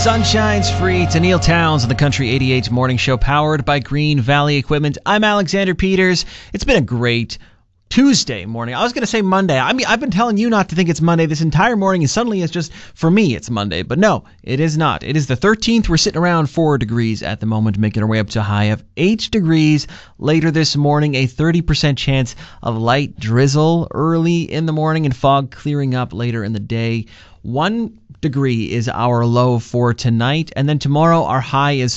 Sunshine's free to Neil Towns on the Country 88 Morning Show, powered by Green Valley Equipment. I'm Alexander Peters. It's been a great Tuesday morning. I was going to say Monday. I mean, I've been telling you not to think it's Monday this entire morning, and suddenly it's just, for me, it's Monday. But no, it is not. It is the 13th. We're sitting around 4 degrees at the moment, making our way up to a high of 8 degrees later this morning. A 30% chance of light drizzle early in the morning and fog clearing up later in the day. 1 degree is our low for tonight, and then tomorrow our high is